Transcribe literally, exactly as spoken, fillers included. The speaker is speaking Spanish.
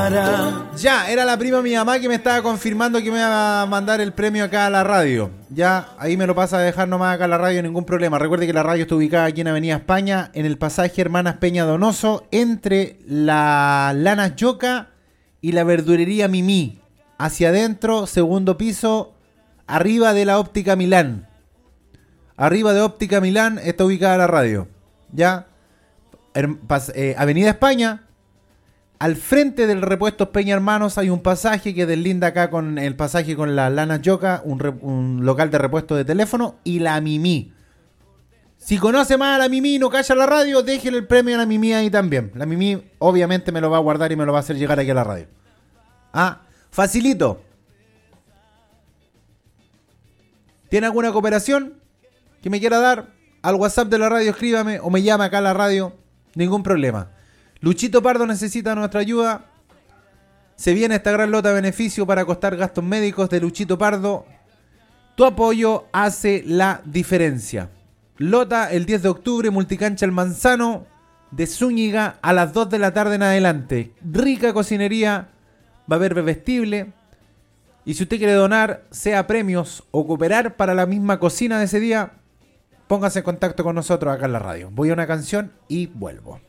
para. Ya, era la prima mi mamá que me estaba confirmando que me iba a mandar el premio acá a la radio. Ya, ahí me lo pasa a dejar nomás acá a la radio, ningún problema. Recuerde que la radio está ubicada aquí en Avenida España, en el pasaje Hermanas Peña Donoso, entre la Lanas Yoca y la verdurería Mimí. Hacia adentro, segundo piso, arriba de la Óptica Milán. Arriba de Óptica Milán está ubicada la radio. Ya, Her- pas- eh, Avenida España. Al frente del Repuestos Peña Hermanos hay un pasaje que deslinda acá con el pasaje con la Lanas Yoca, un, re- un local de repuesto de teléfono, y la Mimí. Si conoce más a la Mimí y no calla la radio, déjele el premio a la Mimí ahí también. La Mimí obviamente me lo va a guardar y me lo va a hacer llegar aquí a la radio. Ah, facilito. ¿Tiene alguna cooperación que me quiera dar? Al WhatsApp de la radio escríbame o me llama acá a la radio. Ningún problema. Luchito Pardo necesita nuestra ayuda. Se viene esta gran lota de beneficio para costar gastos médicos de Luchito Pardo. Tu apoyo hace la diferencia. Lota el diez de octubre, Multicancha El Manzano, de Zúñiga a las dos de la tarde en adelante. Rica cocinería, va a haber bebestible. Y si usted quiere donar, sea premios o cooperar para la misma cocina de ese día, póngase en contacto con nosotros acá en la radio. Voy a una canción y vuelvo.